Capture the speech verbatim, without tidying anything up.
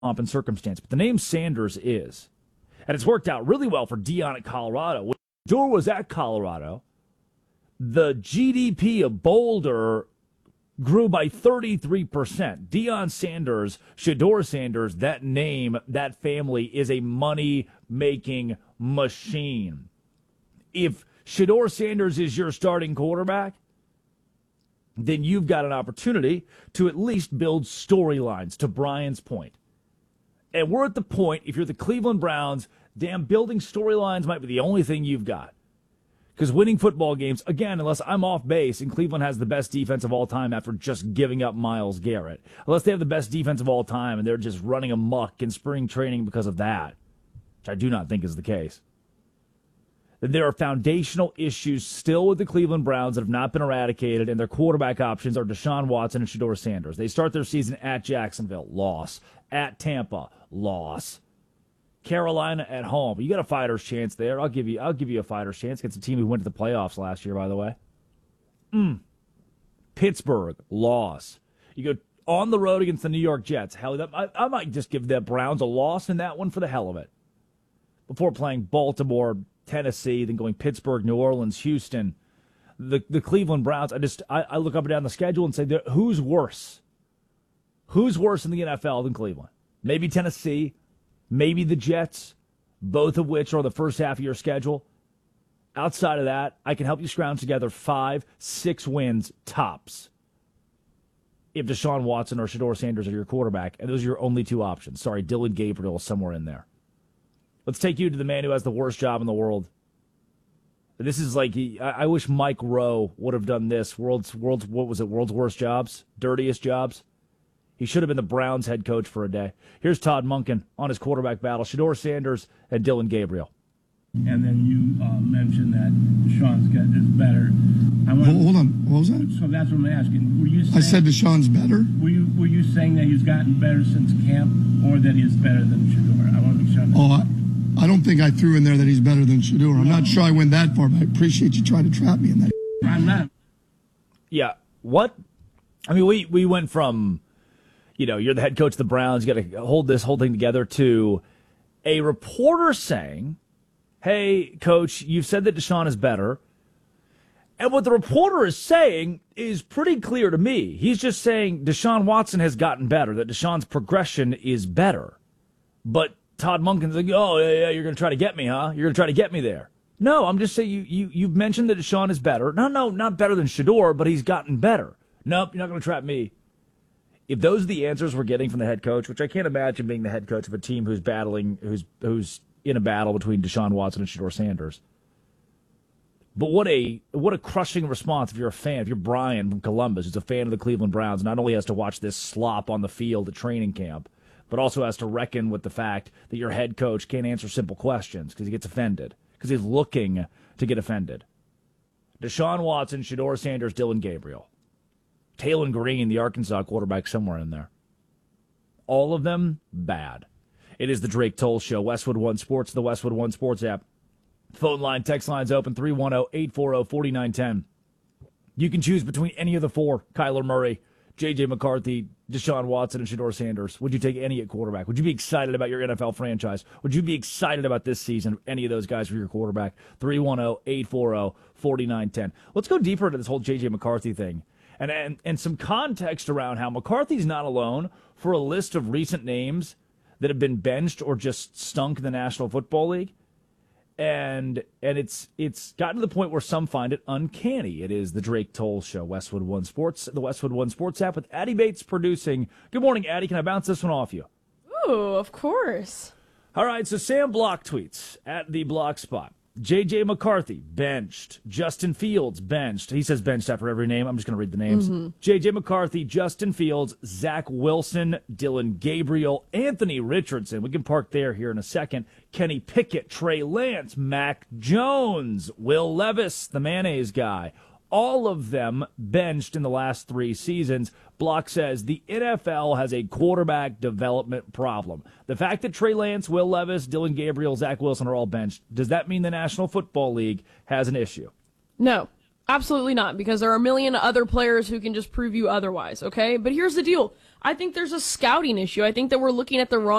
pomp and circumstance, but the name Sanders is. And it's worked out really well for Deion at Colorado. When Shedeur was at Colorado, the G D P of Boulder grew by thirty-three percent. Deion Sanders, Shedeur Sanders, that name, that family is a money-making machine. If Shedeur Sanders is your starting quarterback, then you've got an opportunity to at least build storylines, to Brian's point. And we're at the point, if you're the Cleveland Browns, damn, building storylines might be the only thing you've got. Because winning football games, again, unless I'm off base and Cleveland has the best defense of all time after just giving up Myles Garrett, unless they have the best defense of all time and they're just running amok in spring training because of that, which I do not think is the case, then there are foundational issues still with the Cleveland Browns that have not been eradicated, and their quarterback options are Deshaun Watson and Shedeur Sanders. They start their season at Jacksonville, loss. At Tampa, loss. Carolina at home. You got a fighter's chance there. I'll give you I'll give you a fighter's chance against a team who went to the playoffs last year, by the way. Mm. Pittsburgh, loss. You go on the road against the New York Jets. Hell, that, I, I might just give the Browns a loss in that one for the hell of it. Before playing Baltimore, Tennessee, then going Pittsburgh, New Orleans, Houston. The the Cleveland Browns, I just I, I look up and down the schedule and say, who's worse? Who's worse in the N F L than Cleveland? Maybe Tennessee, maybe the Jets, both of which are on the first half of your schedule. Outside of that, I can help you scrounge together five, six wins tops if Deshaun Watson or Shedeur Sanders are your quarterback, and those are your only two options. Sorry, Dillon Gabriel is somewhere in there. Let's take you to the man who has the worst job in the world. This is like, I wish Mike Rowe would have done this. World's, world's, what was it, world's worst jobs? Dirtiest jobs? He should have been the Browns head coach for a day. Here's Todd Monken on his quarterback battle. Shedeur Sanders and Dillon Gabriel. And then you uh, mentioned that Deshaun's got is better. I want hold, hold on, what was that? So that's what I'm asking. Were you saying, I said Deshaun's better. Were you were you saying that he's gotten better since camp, or that he's better than Shedeur? I want to make sure. Oh, I, I don't think I threw in there that he's better than Shedeur. I'm no. not sure I went that far, but I appreciate you trying to trap me in that. I'm not. Yeah. What? I mean, we we went from, you know, you're the head coach of the Browns, you got to hold this whole thing together, to a reporter saying, hey, coach, you've said that Deshaun is better. And what the reporter is saying is pretty clear to me. He's just saying Deshaun Watson has gotten better, that Deshaun's progression is better. But Todd Monken's like, oh, yeah, yeah, you're going to try to get me, huh? You're going to try to get me there. No, I'm just saying you, you, you've mentioned that Deshaun is better. No, no, not better than Shedeur, but he's gotten better. Nope, you're not going to trap me. If those are the answers we're getting from the head coach, which I can't imagine being the head coach of a team who's battling, who's who's in a battle between Deshaun Watson and Shedeur Sanders. But what a what a crushing response if you're a fan, if you're Brian from Columbus, who's a fan of the Cleveland Browns, not only has to watch this slop on the field at training camp, but also has to reckon with the fact that your head coach can't answer simple questions because he gets offended, because he's looking to get offended. Deshaun Watson, Shedeur Sanders, Dillon Gabriel. Taylon Green, the Arkansas quarterback, somewhere in there. All of them bad. It is the Drake Toll Show, Westwood One Sports, the Westwood One Sports app. Phone line, text lines open, three one zero, eight four zero, four nine one zero. You can choose between any of the four, Kyler Murray, J J. McCarthy, Deshaun Watson, and Shedeur Sanders. Would you take any at quarterback? Would you be excited about your N F L franchise? Would you be excited about this season, any of those guys for your quarterback? three one zero, eight four zero, four nine one zero. Let's go deeper into this whole J J. McCarthy thing. And, and and some context around how McCarthy's not alone for a list of recent names that have been benched or just stunk in the National Football League. And and it's it's gotten to the point where some find it uncanny. It is the Drake Toll Show, Westwood One Sports, the Westwood One Sports app with Addie Bates producing. Good morning, Addie. Can I bounce this one off you? Ooh, of course. All right, so Sam Block tweets at the Block Spot. J J. McCarthy, benched. Justin Fields, benched. He says benched after every name. I'm just going to read the names. Mm-hmm. J J. McCarthy, Justin Fields, Zach Wilson, Dillon Gabriel, Anthony Richardson. We can park there here in a second. Kenny Pickett, Trey Lance, Mac Jones, Will Levis, the mayonnaise guy. All of them benched in the last three seasons. Block says the N F L has a quarterback development problem. The fact that Trey Lance, Will Levis, Dillon Gabriel, Zach Wilson are all benched, does that mean the National Football League has an issue? No. Absolutely not, because there are a million other players who can just prove you otherwise, okay? But here's the deal. I think there's a scouting issue. I think that we're looking at the wrong